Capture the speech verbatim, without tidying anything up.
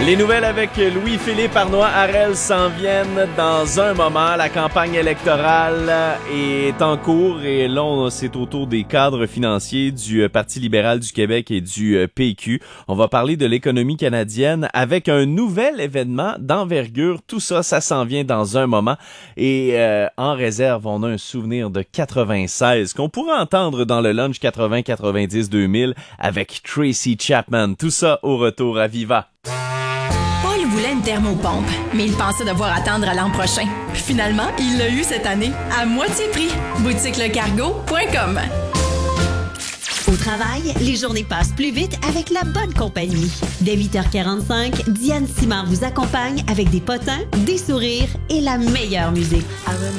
Les nouvelles avec Louis-Philippe Arnois-Harel s'en viennent dans un moment. La campagne électorale est en cours et là, on- c'est au tour des cadres financiers du Parti libéral du Québec et du P Q. On va parler de l'économie canadienne avec un nouvel événement d'envergure. Tout ça, ça s'en vient dans un moment. Et euh, en réserve, on a un souvenir de quatre-vingt-seize qu'on pourrait entendre dans le lunch quatre-vingts quatre-vingt-dix deux mille avec Tracy Chapman. Tout ça au retour à Viva. Paul voulait une thermopompe, mais il pensait devoir attendre à l'an prochain. Finalement, il l'a eu cette année, à moitié prix. boutique le cargo point com. Au travail, les journées passent plus vite avec la bonne compagnie. Dès huit heures quarante-cinq, Diane Simard vous accompagne avec des potins, des sourires et la meilleure musique.